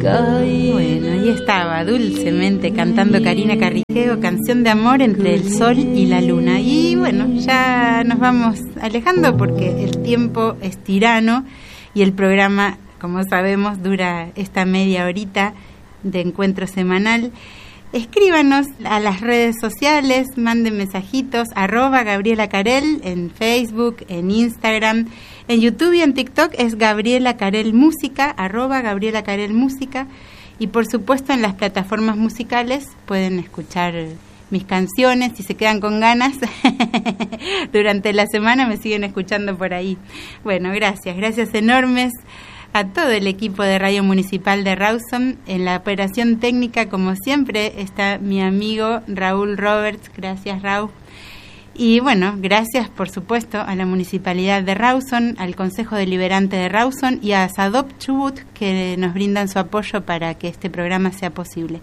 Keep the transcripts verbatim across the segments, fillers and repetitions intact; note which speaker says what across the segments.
Speaker 1: caí.
Speaker 2: Bueno, ahí estaba, dulcemente cantando Karina Carriqueo, Canción de amor entre el sol y la luna. Y bueno, ya nos vamos alejando porque el tiempo es tirano y el programa, como sabemos, dura esta media horita de encuentro semanal. Escríbanos a las redes sociales, manden mensajitos, arroba Gabriela Carel en Facebook, en Instagram, en YouTube y en TikTok es Gabriela Carel Música, arroba Gabriela Carel Música, y por supuesto en las plataformas musicales pueden escuchar mis canciones, si se quedan con ganas, durante la semana me siguen escuchando por ahí. Bueno, gracias, gracias enormes a todo el equipo de Radio Municipal de Rawson. En la operación técnica, como siempre, está mi amigo Raúl Roberts. Gracias, Raúl. Y bueno, gracias, por supuesto, a la Municipalidad de Rawson, al Consejo Deliberante de Rawson y a Sadop Chubut, que nos brindan su apoyo para que este programa sea posible.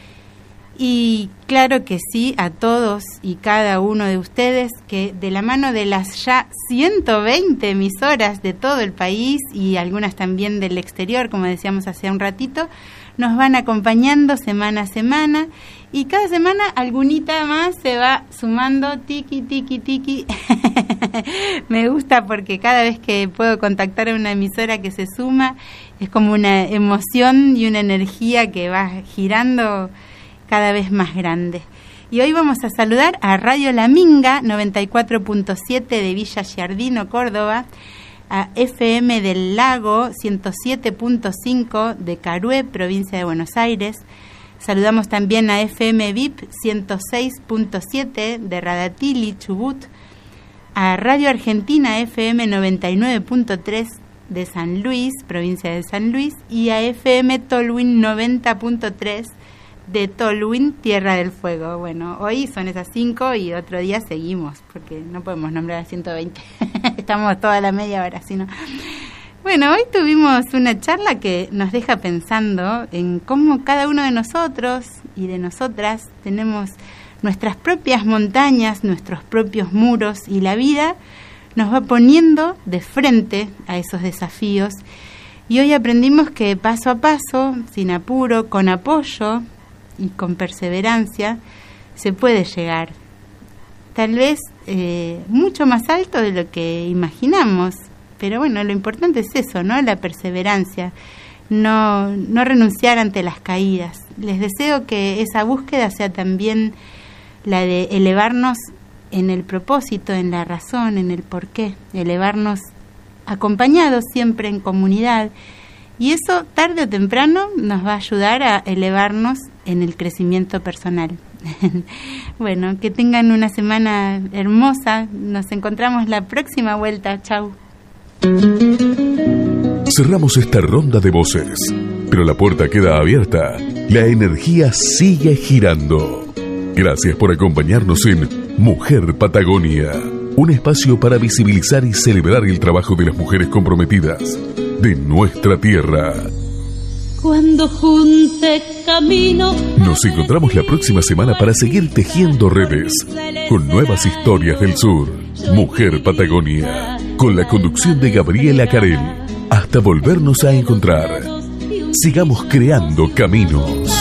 Speaker 2: Y claro que sí, a todos y cada uno de ustedes que de la mano de las ya ciento veinte emisoras de todo el país y algunas también del exterior, como decíamos hace un ratito, nos van acompañando semana a semana y cada semana algunita más se va sumando, tiki, tiki, tiki. Me gusta porque cada vez que puedo contactar a una emisora que se suma es como una emoción y una energía que va girando cada vez más grande. Y hoy vamos a saludar a Radio La Minga noventa y cuatro punto siete de Villa Giardino, Córdoba, a F M del Lago ciento siete punto cinco de Carué, provincia de Buenos Aires. Saludamos también a F M V I P ciento seis punto siete de Radatili, Chubut, a Radio Argentina F M noventa y nueve punto tres de San Luis, provincia de San Luis, y a F M Tolwyn noventa punto tres de Tolwyn, Tierra del Fuego. Bueno, hoy son esas cinco y otro día seguimos, porque no podemos nombrar a ciento veinte. Estamos toda la media hora, si no. Bueno, hoy tuvimos una charla que nos deja pensando en cómo cada uno de nosotros y de nosotras tenemos nuestras propias montañas, nuestros propios muros, y la vida nos va poniendo de frente a esos desafíos. Y hoy aprendimos que paso a paso, sin apuro, con apoyo y con perseverancia, se puede llegar, tal vez eh, mucho más alto de lo que imaginamos, pero bueno, lo importante es eso, ¿no? La perseverancia, no, no renunciar ante las caídas. Les deseo que esa búsqueda sea también la de elevarnos en el propósito, en la razón, en el porqué, elevarnos acompañados siempre en comunidad. Y eso, tarde o temprano, nos va a ayudar a elevarnos en el crecimiento personal. Bueno, que tengan una semana hermosa. Nos encontramos la próxima vuelta. Chau.
Speaker 3: Cerramos esta ronda de voces, pero la puerta queda abierta. La energía sigue girando. Gracias por acompañarnos en Mujer Patagonia, un espacio para visibilizar y celebrar el trabajo de las mujeres comprometidas de nuestra tierra.
Speaker 1: Cuando junte camino.
Speaker 3: Nos encontramos la próxima semana para seguir tejiendo redes con nuevas historias del sur. Mujer Patagonia, con la conducción de Gabriela Carel. Hasta volvernos a encontrar. Sigamos creando caminos.